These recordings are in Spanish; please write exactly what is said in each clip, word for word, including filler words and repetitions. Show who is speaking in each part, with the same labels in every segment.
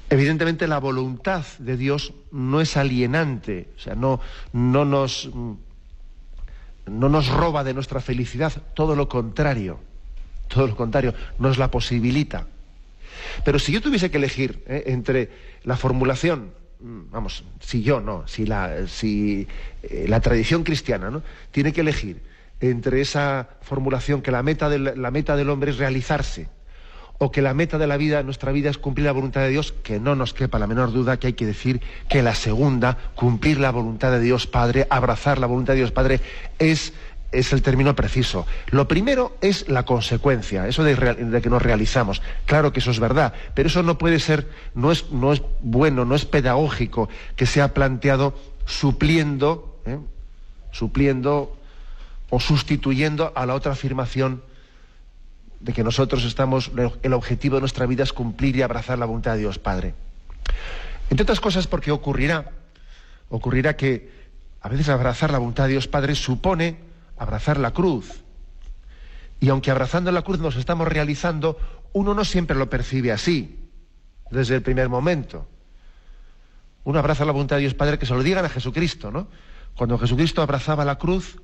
Speaker 1: Evidentemente la voluntad de Dios no es alienante, o sea, no, no nos, no nos roba de nuestra felicidad, todo lo contrario, todo lo contrario, nos la posibilita. Pero si yo tuviese que elegir ¿eh? entre la formulación, vamos, si yo no, si la, si, eh, la tradición cristiana, ¿no?, tiene que elegir entre esa formulación que la meta del, la meta del hombre es realizarse, o que la meta de la vida, nuestra vida, es cumplir la voluntad de Dios, que no nos quepa la menor duda que hay que decir que la segunda, cumplir la voluntad de Dios Padre, abrazar la voluntad de Dios Padre, es, es el término preciso. Lo primero es la consecuencia, eso de, de que nos realizamos. Claro que eso es verdad, pero eso no puede ser, no es, no es bueno, no es pedagógico que sea planteado supliendo, ¿eh? supliendo o sustituyendo a la otra afirmación de que nosotros estamos, el objetivo de nuestra vida es cumplir y abrazar la voluntad de Dios Padre. Entre otras cosas porque ocurrirá, ocurrirá que a veces abrazar la voluntad de Dios Padre supone abrazar la cruz. Y aunque abrazando la cruz nos estamos realizando, uno no siempre lo percibe así, desde el primer momento. Uno abraza la voluntad de Dios Padre, que se lo digan a Jesucristo, ¿no? Cuando Jesucristo abrazaba la cruz,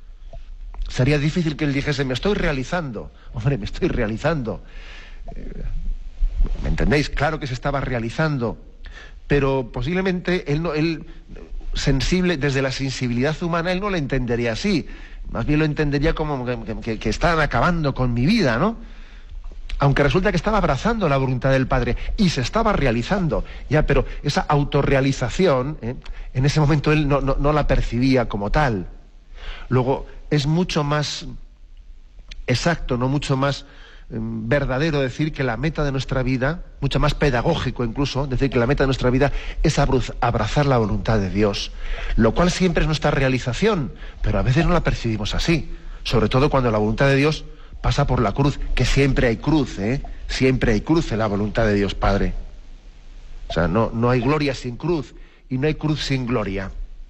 Speaker 1: sería difícil que él dijese, me estoy realizando. Hombre, me estoy realizando. Eh, ¿Me entendéis? Claro que se estaba realizando, pero posiblemente él, no, él, sensible, desde la sensibilidad humana, él no lo entendería así. Más bien lo entendería como que, que, que estaban acabando con mi vida, ¿no? Aunque resulta que estaba abrazando la voluntad del Padre y se estaba realizando, ya, pero esa autorrealización, ¿eh? en ese momento él no, no, no la percibía como tal. Luego, es mucho más exacto, no mucho más eh, verdadero decir que la meta de nuestra vida, mucho más pedagógico incluso, decir que la meta de nuestra vida es abrazar la voluntad de Dios, lo cual siempre es nuestra realización, pero a veces no la percibimos así, sobre todo cuando la voluntad de Dios pasa por la cruz, que siempre hay cruz, ¿eh? Siempre hay cruz en la voluntad de Dios Padre. O sea, no, no hay gloria sin cruz y no hay cruz sin gloria.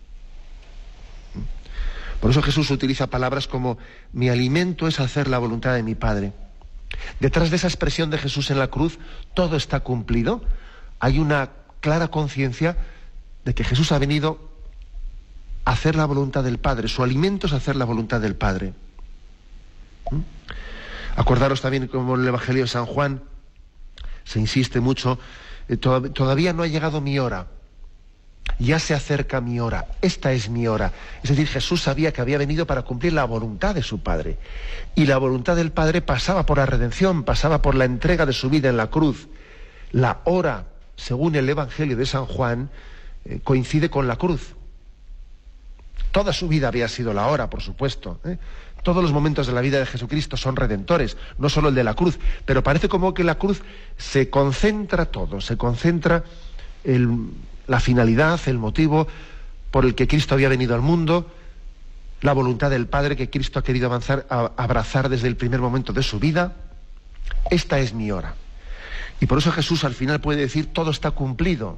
Speaker 1: Por eso Jesús utiliza palabras como mi alimento es hacer la voluntad de mi Padre. Detrás de esa expresión de Jesús en la cruz, todo está cumplido. Hay una clara conciencia de que Jesús ha venido a hacer la voluntad del Padre. Su alimento es hacer la voluntad del Padre. ¿Mm? Acordaros también como en el Evangelio de San Juan se insiste mucho, eh, tod- todavía no ha llegado mi hora. Ya se acerca mi hora, esta es mi hora. Es decir, Jesús sabía que había venido para cumplir la voluntad de su Padre. Y la voluntad del Padre pasaba por la redención, pasaba por la entrega de su vida en la cruz. La hora, según el Evangelio de San Juan, eh, coincide con la cruz. Toda su vida había sido la hora, por supuesto, ¿eh? Todos los momentos de la vida de Jesucristo son redentores, no solo el de la cruz, pero parece como que la cruz se concentra todo, se concentra el... la finalidad, el motivo por el que Cristo había venido al mundo, la voluntad del Padre que Cristo ha querido avanzar, a, abrazar desde el primer momento de su vida. Esta es mi hora. Y por eso Jesús al final puede decir, todo está cumplido.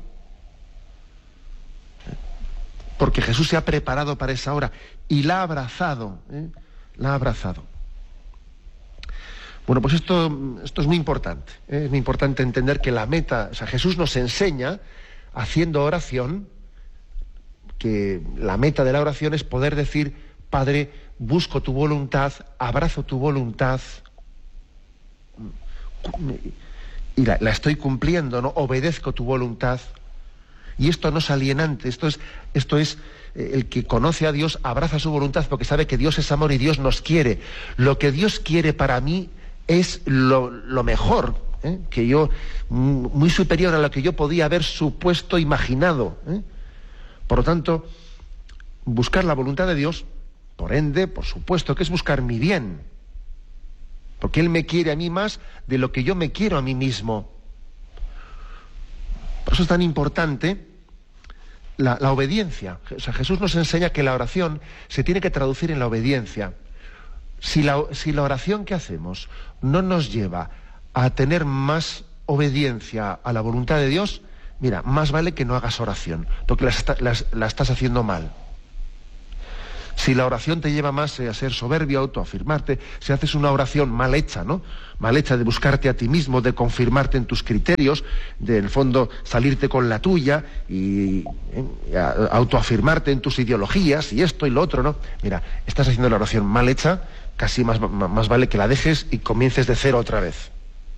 Speaker 1: Porque Jesús se ha preparado para esa hora y la ha abrazado, ¿eh? la ha abrazado. Bueno, pues esto, esto es muy importante, ¿eh? Es muy importante entender que la meta, o sea, Jesús nos enseña haciendo oración, que la meta de la oración es poder decir, Padre, busco tu voluntad, abrazo tu voluntad, y la, la estoy cumpliendo, ¿no? Obedezco tu voluntad. Y esto no es alienante, esto es, esto es eh, el que conoce a Dios, abraza su voluntad porque sabe que Dios es amor y Dios nos quiere. Lo que Dios quiere para mí es lo, lo mejor, ¿Eh? que yo, muy superior a lo que yo podía haber supuesto, imaginado. ¿eh? Por lo tanto, buscar la voluntad de Dios, por ende, por supuesto, que es buscar mi bien. Porque Él me quiere a mí más de lo que yo me quiero a mí mismo. Por eso es tan importante la, la obediencia. O sea, Jesús nos enseña que la oración se tiene que traducir en la obediencia. Si la, si la oración que hacemos no nos lleva a tener más obediencia a la voluntad de Dios, mira, más vale que no hagas oración, porque la, está, la, la estás haciendo mal. Si la oración te lleva más eh, a ser soberbio, a autoafirmarte, si haces una oración mal hecha, ¿no? Mal hecha de buscarte a ti mismo, de confirmarte en tus criterios, de en el fondo salirte con la tuya y, eh, y a, a autoafirmarte en tus ideologías y esto y lo otro, ¿no? Mira, estás haciendo la oración mal hecha, casi más, más vale que la dejes y comiences de cero otra vez.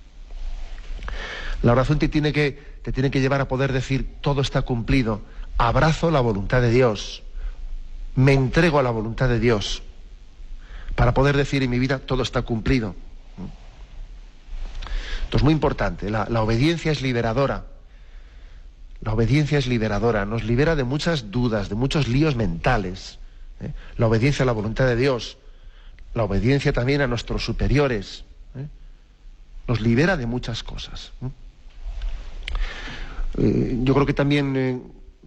Speaker 1: La oración te tiene que, te tiene que llevar a poder decir, todo está cumplido, abrazo la voluntad de Dios, me entrego a la voluntad de Dios, para poder decir en mi vida, todo está cumplido. Entonces, muy importante, la, la obediencia es liberadora. La obediencia es liberadora, nos libera de muchas dudas, de muchos líos mentales. ¿eh? La obediencia a la voluntad de Dios, la obediencia también a nuestros superiores, ¿eh? nos libera de muchas cosas. ¿eh? Eh, yo creo que también eh,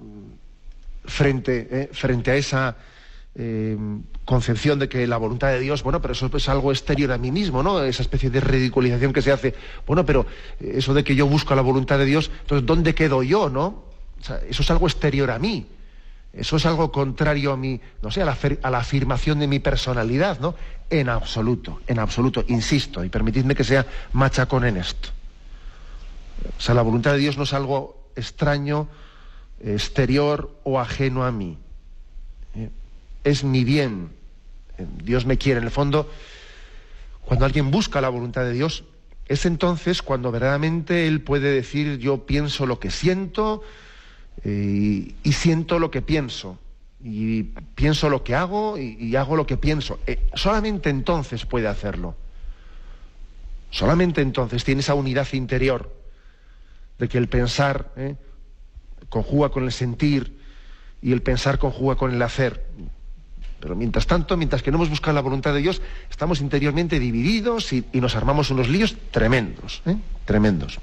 Speaker 1: frente, eh, frente a esa eh, concepción de que la voluntad de Dios, bueno, pero eso es algo exterior a mí mismo, ¿no? Esa especie de ridiculización que se hace, bueno, pero eso de que yo busco la voluntad de Dios, entonces ¿dónde quedo yo, no? O sea, eso es algo exterior a mí, eso es algo contrario a mi, no sé, a la, a la afirmación de mi personalidad, ¿no? En absoluto, en absoluto, insisto, y permitidme que sea machacón en esto. O sea, la voluntad de Dios no es algo extraño, exterior o ajeno a mí. Es mi bien. Dios me quiere. En el fondo, cuando alguien busca la voluntad de Dios, es entonces cuando verdaderamente él puede decir, yo pienso lo que siento eh, y siento lo que pienso. Y pienso lo que hago y, y hago lo que pienso. Eh, solamente entonces puede hacerlo. Solamente entonces tiene esa unidad interior de que el pensar eh, conjuga con el sentir y el pensar conjuga con el hacer. Pero mientras tanto, mientras que no hemos buscado la voluntad de Dios, estamos interiormente divididos y, y nos armamos unos líos tremendos, ¿eh? tremendos.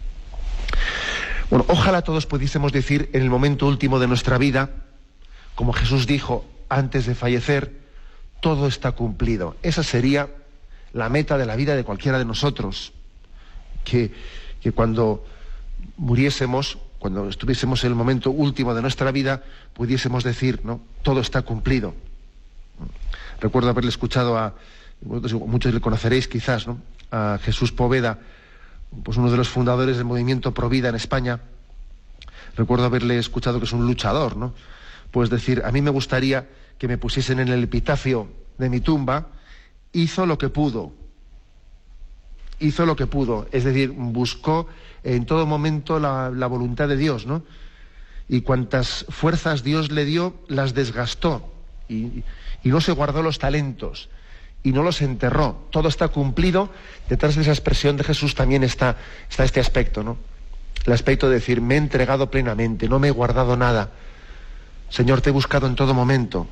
Speaker 1: Bueno, ojalá todos pudiésemos decir en el momento último de nuestra vida, como Jesús dijo antes de fallecer, todo está cumplido. Esa sería la meta de la vida de cualquiera de nosotros, que, que cuando muriésemos, cuando estuviésemos en el momento último de nuestra vida, pudiésemos decir, ¿no? Todo está cumplido. Recuerdo haberle escuchado a, muchos le conoceréis quizás, ¿no? A Jesús Poveda, pues uno de los fundadores del movimiento Provida en España. Recuerdo haberle escuchado que es un luchador, ¿no? Pues decir, a mí me gustaría que me pusiesen en el epitafio de mi tumba, hizo lo que pudo. Hizo lo que pudo, es decir, buscó en todo momento la, la voluntad de Dios, ¿no? Y cuantas fuerzas Dios le dio, las desgastó. Y, y no se guardó los talentos y no los enterró. Todo está cumplido. Detrás de esa expresión de Jesús también está, está este aspecto, ¿no? El aspecto de decir, me he entregado plenamente, no me he guardado nada. Señor, te he buscado en todo momento.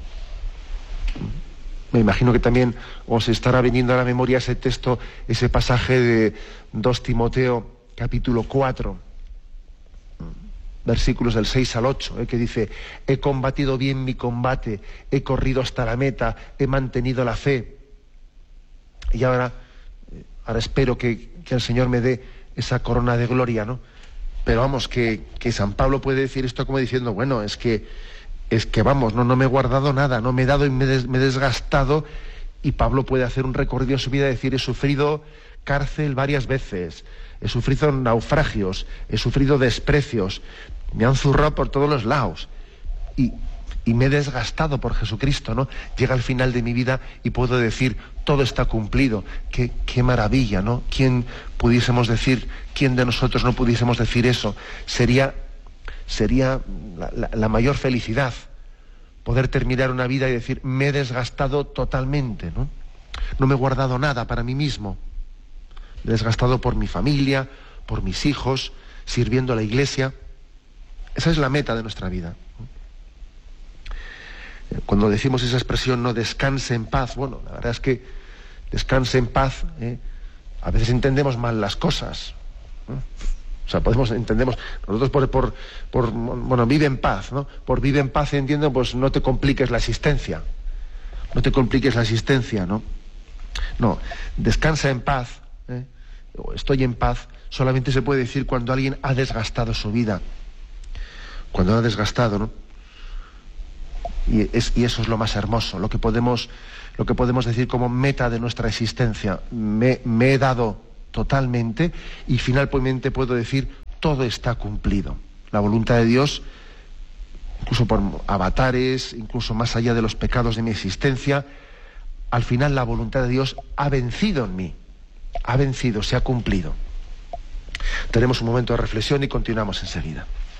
Speaker 1: Me imagino que también os estará viniendo a la memoria ese texto, ese pasaje de dos Timoteo, capítulo cuatro, versículos del seis al ocho, eh, que dice, he combatido bien mi combate, he corrido hasta la meta, he mantenido la fe. Y ahora, ahora espero que, que el Señor me dé esa corona de gloria, ¿no? Pero vamos, que, que San Pablo puede decir esto como diciendo, bueno, es que, es que vamos, no, no me he guardado nada, no me he dado y me, des, me he desgastado. Y Pablo puede hacer un recorrido en su vida y decir, he sufrido cárcel varias veces, he sufrido naufragios, he sufrido desprecios, me han zurrado por todos los lados y, y me he desgastado por Jesucristo, ¿no? Llega al final de mi vida y puedo decir, todo está cumplido. Qué, qué maravilla, ¿no? ¿Quién pudiésemos decir, quién de nosotros no pudiésemos decir eso? Sería, sería la, la, la mayor felicidad, poder terminar una vida y decir, me he desgastado totalmente, ¿no? No me he guardado nada para mí mismo. Me he desgastado por mi familia, por mis hijos, sirviendo a la Iglesia. Esa es la meta de nuestra vida. Cuando decimos esa expresión, no descanse en paz, bueno, la verdad es que descanse en paz, ¿eh? A veces entendemos mal las cosas, ¿no? O sea, podemos, entendemos, nosotros por, por, por, bueno, vive en paz, ¿no? Por vive en paz entiendo, pues no te compliques la existencia, no te compliques la existencia, ¿no? No, descansa en paz, ¿eh? Estoy en paz, solamente se puede decir cuando alguien ha desgastado su vida. Cuando ha desgastado, ¿no? Y, es, y eso es lo más hermoso, lo que podemos, lo que podemos decir como meta de nuestra existencia. Me, me he dado totalmente y finalmente puedo decir, todo está cumplido. La voluntad de Dios, incluso por avatares, incluso más allá de los pecados de mi existencia, al final la voluntad de Dios ha vencido en mí, ha vencido, se ha cumplido. Tenemos un momento de reflexión y continuamos enseguida.